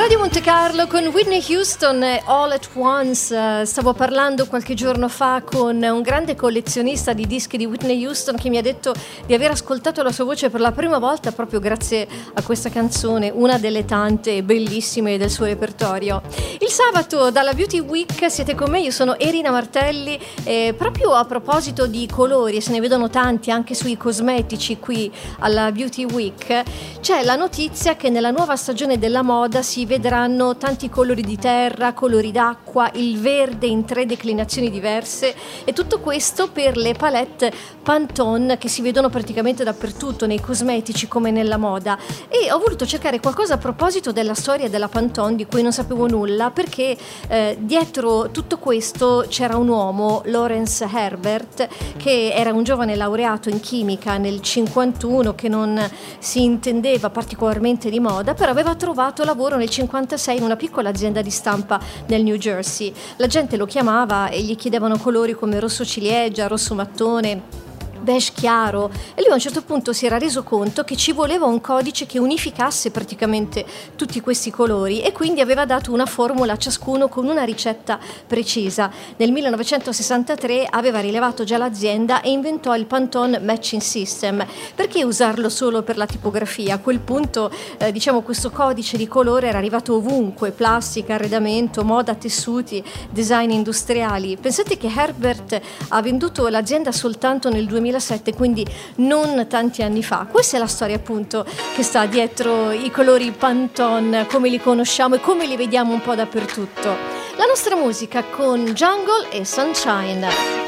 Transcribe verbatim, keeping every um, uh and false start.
Radio Monte Carlo con Whitney Houston, All at Once. Stavo parlando qualche giorno fa con un grande collezionista di dischi di Whitney Houston che mi ha detto di aver ascoltato la sua voce per la prima volta proprio grazie a questa canzone, una delle tante bellissime del suo repertorio. Il sabato dalla Beauty Week siete con me, io sono Erina Martelli e proprio a proposito di colori, se ne vedono tanti anche sui cosmetici qui alla Beauty Week, c'è la notizia che nella nuova stagione della moda si vedranno tanti colori di terra, colori d'acqua, il verde in tre declinazioni diverse e tutto questo per le palette Pantone che si vedono praticamente dappertutto, nei cosmetici come nella moda. E ho voluto cercare qualcosa a proposito della storia della Pantone di cui non sapevo nulla, perché eh, dietro tutto questo c'era un uomo, Lawrence Herbert, che era un giovane laureato in chimica nel cinquantuno che non si intendeva particolarmente di moda, però aveva trovato lavoro nel cinquantasei in una piccola azienda di stampa nel New Jersey. La gente lo chiamava e gli chiedevano colori come rosso ciliegia, rosso mattone, beige chiaro, e lui a un certo punto si era reso conto che ci voleva un codice che unificasse praticamente tutti questi colori e quindi aveva dato una formula a ciascuno con una ricetta precisa. Nel millenovecentosessantatré aveva rilevato già l'azienda e inventò il Pantone Matching System. Perché usarlo solo per la tipografia? A quel punto eh, diciamo questo codice di colore era arrivato ovunque: plastica, arredamento, moda, tessuti, design industriali. Pensate che Herbert ha venduto l'azienda soltanto nel duemilasette, quindi non tanti anni fa. Questa è la storia appunto che sta dietro i colori Pantone come li conosciamo e come li vediamo un po' dappertutto. La nostra musica con Jungle e Sunshine.